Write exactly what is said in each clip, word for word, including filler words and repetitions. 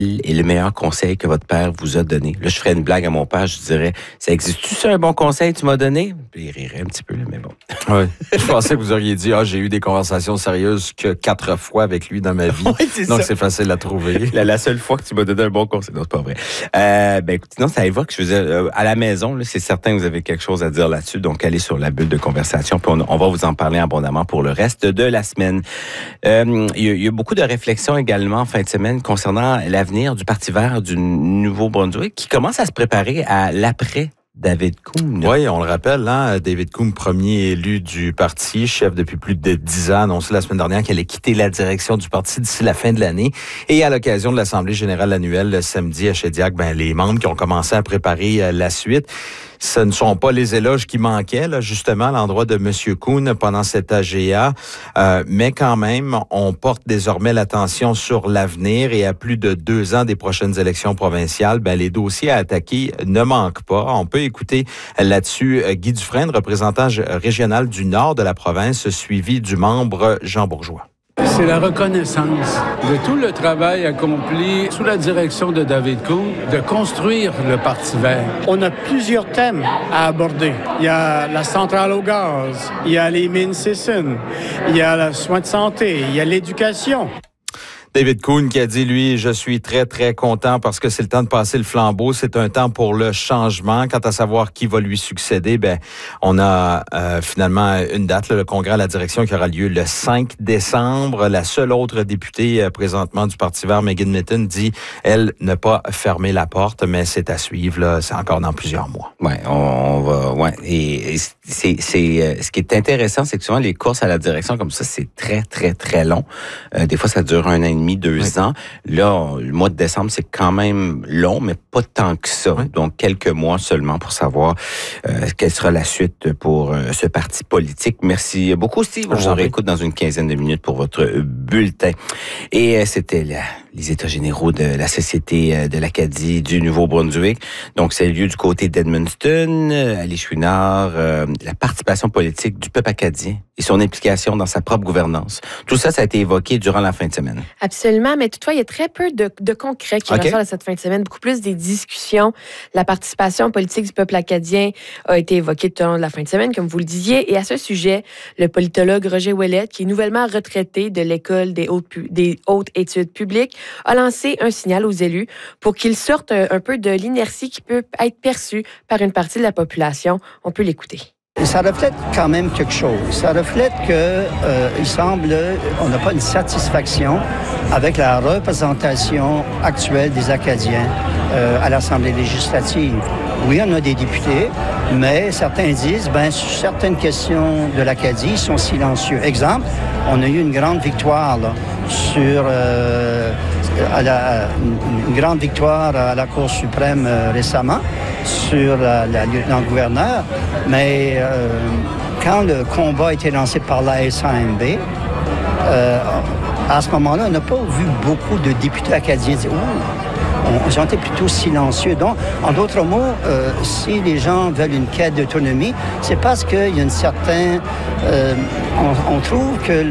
est le meilleur conseil que votre père vous a donné? Là, je ferais une blague à mon père, je dirais, ça existe-tu, ça, un bon conseil que tu m'as donné? Puis il rirait un petit peu, mais bon. Oui. Je pensais que vous auriez dit, ah, j'ai eu des conversations sérieuses que quatre fois avec lui dans ma vie. Oui, c'est Donc, ça. c'est facile à trouver. La, la seule fois que tu m'as donné un bon conseil. Non, c'est pas vrai. Euh, ben, écoute, non, ça évoque, je veux dire, euh, à la maison, là, c'est certain que vous avez quelque chose à dire là-dessus. Donc, allez sur la bulle de conversation, puis on, on va vous en parler abondamment pour le reste de la semaine. Euh, il y a, il y a beaucoup de réflexions également en fin de semaine concernant l'avenir du Parti vert du Nouveau-Brunswick qui commence à se préparer à l'après David Coon. Oui, on le rappelle, hein, David Coon, premier élu du parti, chef depuis plus de dix ans, a annoncé la semaine dernière qu'elle allait quitter la direction du parti d'ici la fin de l'année. Et à l'occasion de l'Assemblée générale annuelle le samedi à Shediac, ben, les membres qui ont commencé à préparer euh, la suite, ce ne sont pas les éloges qui manquaient, là, justement, à l'endroit de M. Coon pendant cet A G A. Euh, mais quand même, on porte désormais l'attention sur l'avenir et à plus de deux ans des prochaines élections provinciales, ben, les dossiers à attaquer ne manquent pas. On peut écouter là-dessus Guy Dufresne, représentant régional du nord de la province, suivi du membre Jean Bourgeois. C'est la reconnaissance de tout le travail accompli sous la direction de David Coon de construire le Parti vert. On a plusieurs thèmes à aborder. Il y a la centrale au gaz, il y a les mines Sisson, il y a le soin de santé, il y a l'éducation. David Coon qui a dit, lui, je suis très, très content parce que c'est le temps de passer le flambeau. C'est un temps pour le changement. Quant à savoir qui va lui succéder, ben, on a euh, finalement une date, là, le congrès à la direction qui aura lieu le cinq décembre. La seule autre députée euh, présentement du Parti vert, Megan Mitton, dit, elle, ne pas fermer la porte, mais c'est à suivre, là. C'est encore dans plusieurs mois. Oui, on, on va, ouais. Et, et c'est, c'est, euh, ce qui est intéressant, c'est que souvent les courses à la direction comme ça, c'est très, très, très long. Euh, des fois, ça dure un an et demi, deux oui. ans. Là, le mois de décembre, c'est quand même long, mais pas tant que ça. Oui. Donc, quelques mois seulement pour savoir euh, quelle sera la suite pour euh, ce parti politique. Merci beaucoup, Steve. Je vous réécoute dans une quinzaine de minutes pour votre bulletin. Et euh, c'était la, les États généraux de la Société de l'Acadie du Nouveau-Brunswick. Donc, c'est lieu du côté d'Edmundston, Ali Chouinard, euh, la participation politique du peuple acadien et son implication dans sa propre gouvernance. Tout ça, ça a été évoqué durant la fin de semaine. Absolument, mais toutefois, il y a très peu de, de concret qui okay. ressort de cette fin de semaine, beaucoup plus des discussions. La participation politique du peuple acadien a été évoquée tout au long de la fin de semaine, comme vous le disiez. Et à ce sujet, le politologue Roger Ouellette, qui est nouvellement retraité de l'École des hautes, des hautes études publiques, a lancé un signal aux élus pour qu'ils sortent un, un peu de l'inertie qui peut être perçue par une partie de la population. On peut l'écouter. Ça reflète quand même quelque chose. Ça reflète que euh, il semble on n'a pas une satisfaction avec la représentation actuelle des Acadiens euh, à l'Assemblée législative. Oui, on a des députés, mais certains disent, ben, sur certaines questions de l'Acadie, ils sont silencieux. Exemple, on a eu une grande victoire là, sur euh, à la, une grande victoire à la Cour suprême euh, récemment sur la, la lieutenant-gouverneur, mais euh, quand le combat a été lancé par la S A M B, euh, à ce moment-là, on n'a pas vu beaucoup de députés acadiens dire « Ouh, ils ont été plutôt silencieux. » Donc, en d'autres mots, euh, si les gens veulent une quête d'autonomie, c'est parce qu'il y a une certaine... Euh, on, on trouve que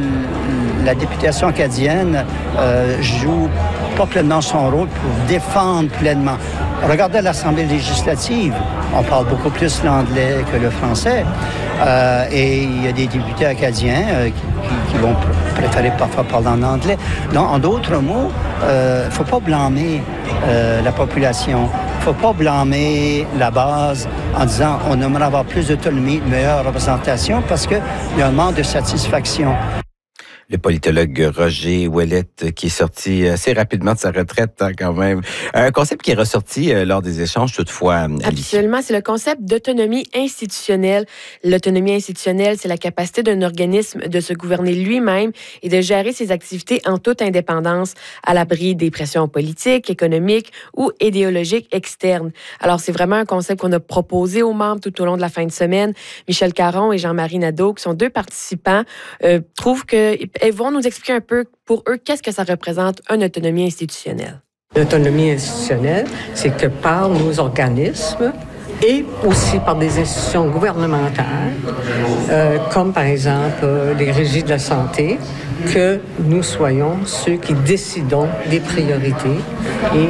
la députation acadienne euh, joue pas pleinement son rôle pour défendre pleinement. Regardez l'Assemblée législative, on parle beaucoup plus l'anglais que le français. Euh, et il y a des députés acadiens euh, qui, qui, qui vont préférer parfois parler en anglais. Donc, en d'autres mots, il euh, ne faut pas blâmer euh, la population. Il ne faut pas blâmer la base en disant on aimerait avoir plus d'autonomie, de meilleure représentation, parce qu'il y a un manque de satisfaction. Le politologue Roger Ouellette qui est sorti assez rapidement de sa retraite hein, quand même. Un concept qui est ressorti euh, lors des échanges toutefois, Ali. Absolument, c'est le concept d'autonomie institutionnelle. L'autonomie institutionnelle, c'est la capacité d'un organisme de se gouverner lui-même et de gérer ses activités en toute indépendance, à l'abri des pressions politiques, économiques ou idéologiques externes. Alors, c'est vraiment un concept qu'on a proposé aux membres tout au long de la fin de semaine. Michel Caron et Jean-Marie Nadeau, qui sont deux participants, euh, trouvent que Ils vont nous expliquer un peu, pour eux, qu'est-ce que ça représente, une autonomie institutionnelle. L'autonomie institutionnelle, c'est que par nos organismes, et aussi par des institutions gouvernementales, euh, comme par exemple euh, les régies de la santé, que nous soyons ceux qui décidons des priorités et